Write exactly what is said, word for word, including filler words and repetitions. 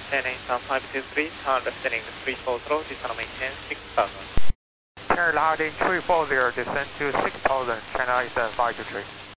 China Incheon five two three, turn left heading three four zero, descend maintain six thousand. China Louding three four zero, descend to six thousand, China Eastern five two three.